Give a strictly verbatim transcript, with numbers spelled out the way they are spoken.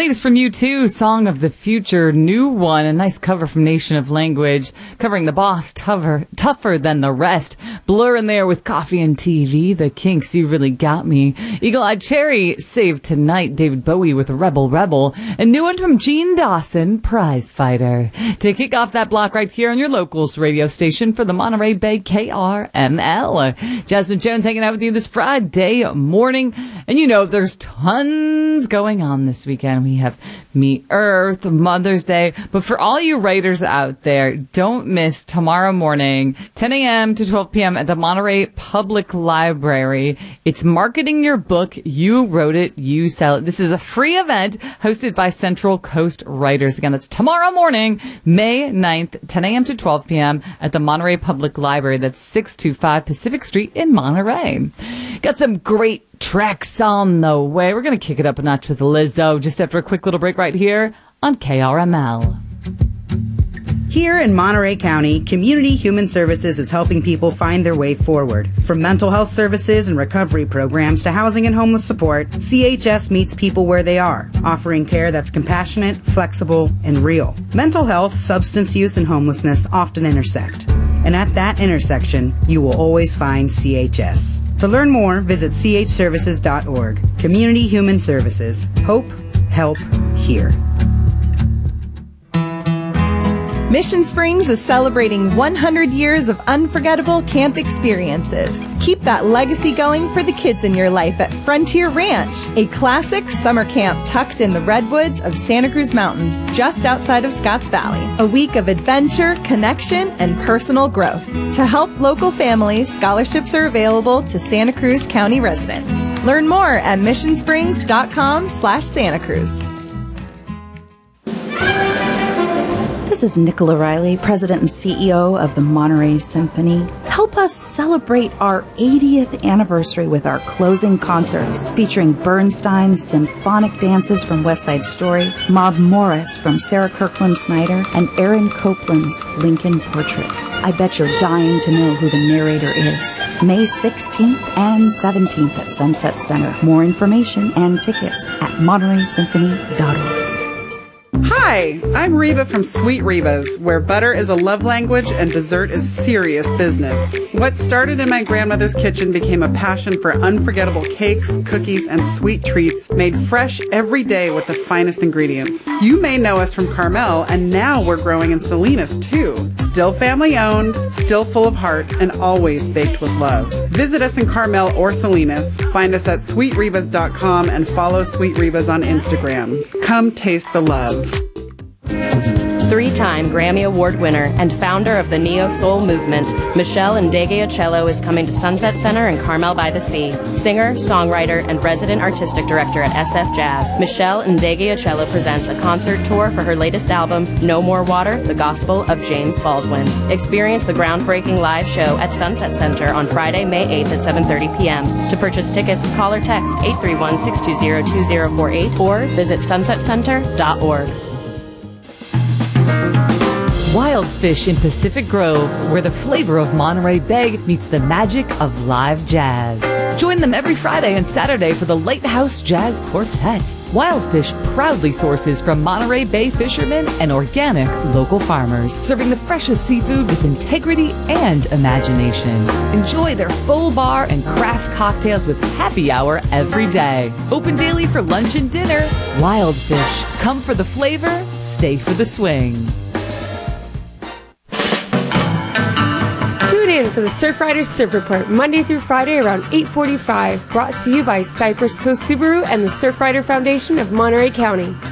Latest from U two, Song of the Future, new one, a nice cover from Nation of Language, covering The Boss, tougher, tougher than the rest. Blur in there with Coffee and T V, The Kinks, You Really Got Me. Eagle Eyed Cherry, Save Tonight, David Bowie with Rebel Rebel. A new one from Gene Dawson, Prize Fighter. To kick off that block right here on your locals radio station for the Monterey Bay K R M L. Jasmine Jones hanging out with you this Friday morning. And you know, there's tons going on this weekend. We have Meet Earth, Mother's Day. But for all you writers out there, don't miss tomorrow morning, ten a.m. to twelve p.m. at the Monterey Public Library. It's Marketing Your Book. You wrote it, you sell it. This is a free event hosted by Central Coast Writers. Again, that's tomorrow morning, May ninth, ten a.m. to twelve p.m. at the Monterey Public Library. That's six two five Pacific Street in Monterey. Got some great tracks on the way. We're going to kick it up a notch with Lizzo just after a quick little break right here on K R M L. Here in Monterey County, Community Human Services is helping people find their way forward. From mental health services and recovery programs to housing and homeless support, C H S meets people where they are, offering care that's compassionate, flexible, and real. Mental health, substance use, and homelessness often intersect. And at that intersection, you will always find C H S. To learn more, visit c h services dot org. Community Human Services. Hope, help, here. Mission Springs is celebrating one hundred years of unforgettable camp experiences. Keep that legacy going for the kids in your life at Frontier Ranch, a classic summer camp tucked in the redwoods of Santa Cruz Mountains, just outside of Scotts Valley. A week of adventure, connection, and personal growth. To help local families, scholarships are available to Santa Cruz County residents. Learn more at mission springs dot com slash Santa Cruz. This is Nicola Riley, President and C E O of the Monterey Symphony. Help us celebrate our eightieth anniversary with our closing concerts, featuring Bernstein's symphonic dances from West Side Story, Maud Morris from Sarah Kirkland Snyder, and Aaron Copland's Lincoln Portrait. I bet you're dying to know who the narrator is. May sixteenth and seventeenth at Sunset Center. More information and tickets at monterey symphony dot org. Hi, I'm Reba from Sweet Reba's, where butter is a love language and dessert is serious business. What started in my grandmother's kitchen became a passion for unforgettable cakes, cookies, and sweet treats made fresh every day with the finest ingredients. You may know us from Carmel, and now we're growing in Salinas too. Still family owned, still full of heart, and always baked with love. Visit us in Carmel or Salinas. Find us at sweet rebas dot com and follow Sweet Rebas on Instagram. Come taste the love. Three-time Grammy Award winner and founder of the Neo-Soul movement, Michelle Ndegeocello is coming to Sunset Center in Carmel by the Sea. Singer, songwriter, and resident artistic director at S F Jazz, Michelle Ndegeocello presents a concert tour for her latest album, No More Water, The Gospel of James Baldwin. Experience the groundbreaking live show at Sunset Center on Friday, May eighth at seven thirty p.m. To purchase tickets, call or text eight three one, six two zero, two zero four eight or visit sunset center dot org. Wildfish in Pacific Grove, where the flavor of Monterey Bay meets the magic of live jazz. Join them every Friday and Saturday for the Lighthouse Jazz Quartet. Wildfish proudly sources from Monterey Bay fishermen and organic local farmers, serving the freshest seafood with integrity and imagination. Enjoy their full bar and craft cocktails with happy hour every day. Open daily for lunch and dinner. Wildfish. Come for the flavor, stay for the swing. Tune in for the Surf Riders Surf Report, Monday through Friday around eight forty-five. Brought to you by Cypress Coast Subaru and the Surf Rider Foundation of Monterey County.